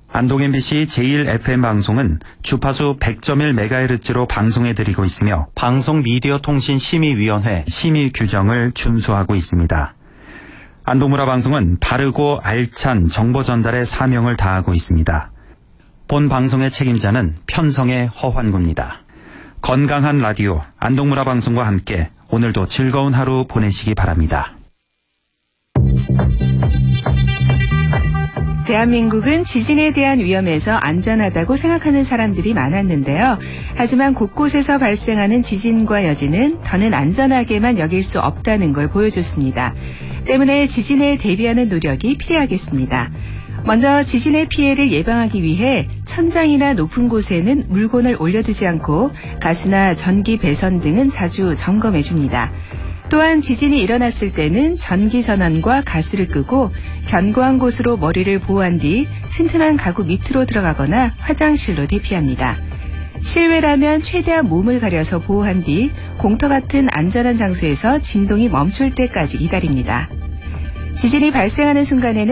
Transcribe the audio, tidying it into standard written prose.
안동 MBC 제1FM 방송은 주파수 100.1MHz로 방송해드리고 있으며 방송미디어통신심의위원회 심의 규정을 준수하고 있습니다. 안동문화방송은 바르고 알찬 정보 전달의 사명을 다하고 있습니다. 본 방송의 책임자는 편성의 허환구입니다. 건강한 라디오 안동문화방송과 함께 오늘도 즐거운 하루 보내시기 바랍니다. 대한민국은 지진에 대한 위험에서 안전하다고 생각하는 사람들이 많았는데요. 하지만 곳곳에서 발생하는 지진과 여진은 더는 안전하게만 여길 수 없다는 걸 보여줬습니다. 때문에 지진에 대비하는 노력이 필요하겠습니다. 먼저 지진의 피해를 예방하기 위해 천장이나 높은 곳에는 물건을 올려두지 않고 가스나 전기 배선 등은 자주 점검해줍니다. 또한 지진이 일어났을 때는 전기 전원과 가스를 끄고 견고한 곳으로 머리를 보호한 뒤 튼튼한 가구 밑으로 들어가거나 화장실로 대피합니다. 실외라면 최대한 몸을 가려서 보호한 뒤 공터 같은 안전한 장소에서 진동이 멈출 때까지 기다립니다. 지진이 발생하는 순간에는